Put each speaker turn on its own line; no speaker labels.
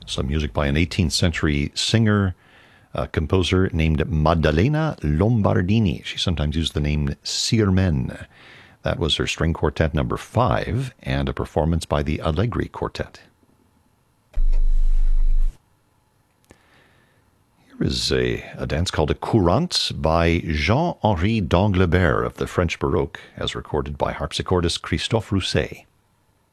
Some music by an 18th century singer, composer named Maddalena Lombardini. She sometimes used the name Sirmen. That was her string quartet number 5, and a performance by the Allegri Quartet. Here is a dance called a courante by Jean-Henri d'Anglebert of the French Baroque, as recorded by harpsichordist Christophe Rousset.